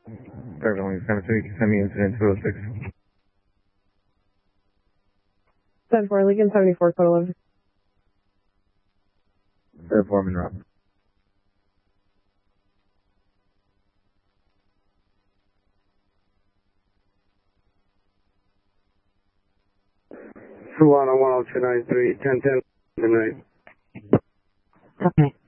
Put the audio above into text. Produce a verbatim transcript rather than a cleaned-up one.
Perfect, Lincoln seven two, you can send me incident two oh six. ten four, Lincoln seventy-four, code eleven. Third foreman, Rob. Solano one oh two nine three, ten ten, midnight. Okay.